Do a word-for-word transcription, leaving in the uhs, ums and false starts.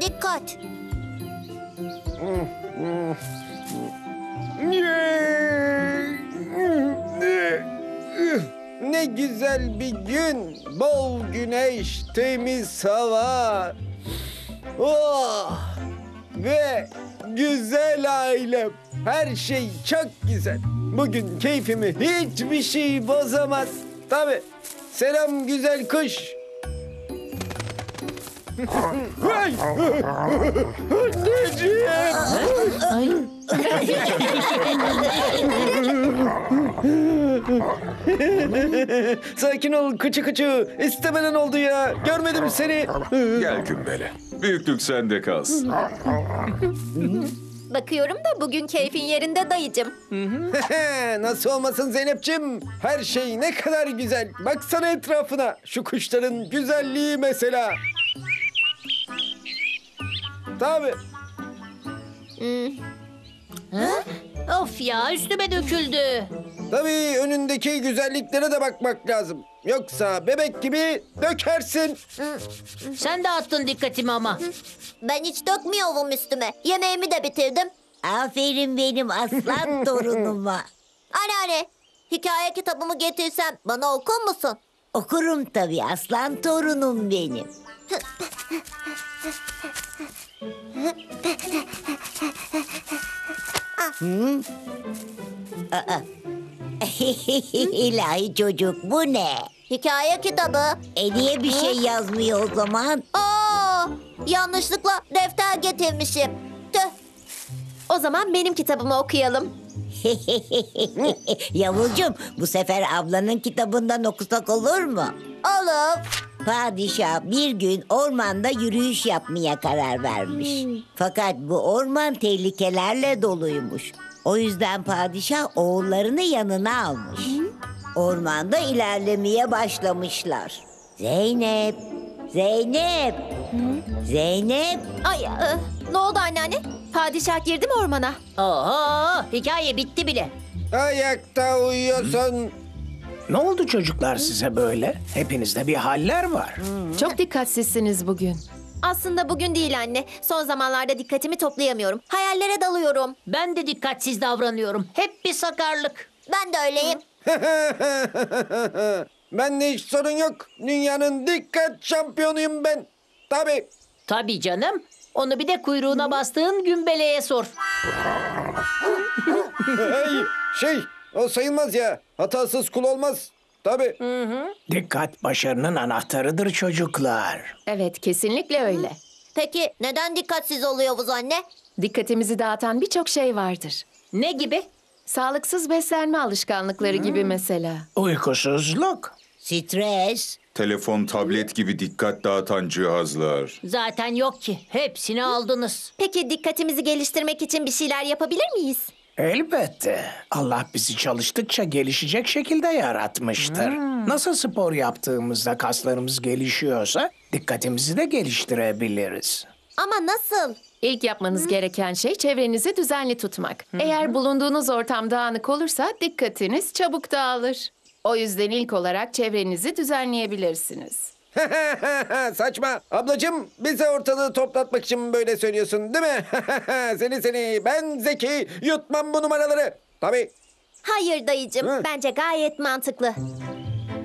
Dikkat. Ne güzel bir gün. Bol güneş, temiz hava. Oh! Ve güzel ailem. Her şey çok güzel. Bugün keyfimi hiçbir şey bozamaz. Tabii. Selam güzel kuş. Ay! Anneciğim! Ay. Sakin ol kıçı kıçı. İstemeden oldu ya. Görmedim seni. Gel Gümbele. Büyüklük sende kalsın. Bakıyorum da bugün keyfin yerinde dayıcım. Nasıl olmasın Zeynep'ciğim? Her şey ne kadar güzel. Baksana etrafına. Şu kuşların güzelliği mesela. Tabii. Of ya, üstüme döküldü. Tabii önündeki güzelliklere de bakmak lazım. Yoksa bebek gibi dökersin. Sen de attın dikkatimi ama. Ben hiç dökmüyorum üstüme. Yemeğimi de bitirdim. Aferin benim aslan torunuma. Anneanne, hikaye kitabımı getirsem bana okur musun? Okurum tabii, aslan torunum benim. Hı? Aa. İlahi çocuk, bu ne? Hikaye kitabı. E niye bir şey yazmıyor o zaman? Aa, yanlışlıkla defter getirmişim. Tüh. O zaman benim kitabımı okuyalım. Yavulcum, bu sefer ablanın kitabından okusak olur mu? Olur. Padişah bir gün ormanda yürüyüş yapmaya karar vermiş. Fakat bu orman tehlikelerle doluymuş. O yüzden padişah oğullarını yanına almış. Ormanda ilerlemeye başlamışlar. Zeynep, Zeynep, Zeynep. Ay, e, ne oldu anneanne? Padişah girdi mi ormana? Oho, hikaye bitti bile. Ayakta uyuyorsun. Ne oldu çocuklar size böyle? Hepinizde bir haller var. Çok dikkatsizsiniz bugün. Aslında bugün değil anne. Son zamanlarda dikkatimi toplayamıyorum. Hayallere dalıyorum. Ben de dikkatsiz davranıyorum. Hep bir sakarlık. Ben de öyleyim. Bende hiç sorun yok. Dünyanın dikkat şampiyonuyum ben. Tabii. Tabii canım. Onu bir de kuyruğuna bastığın gümbeleye sor. Hey, şey, o sayılmaz ya. Hatasız kul olmaz. Tabii. Dikkat başarının anahtarıdır çocuklar. Evet, kesinlikle öyle. Peki neden dikkatsiz oluyoruz anne? Dikkatimizi dağıtan birçok şey vardır. Ne gibi? Sağlıksız beslenme alışkanlıkları gibi mesela. Uykusuzluk. Stres. Telefon, tablet gibi dikkat dağıtan cihazlar. Zaten yok ki. Hepsini aldınız. Peki dikkatimizi geliştirmek için bir şeyler yapabilir miyiz? Elbette. Allah bizi çalıştıkça gelişecek şekilde yaratmıştır. Nasıl spor yaptığımızda kaslarımız gelişiyorsa dikkatimizi de geliştirebiliriz. Ama nasıl? İlk yapmanız gereken şey çevrenizi düzenli tutmak. Eğer bulunduğunuz ortam dağınık olursa dikkatiniz çabuk dağılır. O yüzden ilk olarak çevrenizi düzenleyebilirsiniz. Saçma. Ablacığım bize ortalığı toplatmak için böyle söylüyorsun değil mi? Seni seni. Ben zeki. Yutmam bu numaraları. Tabii. Hayır dayıcım. Hı. Bence gayet mantıklı.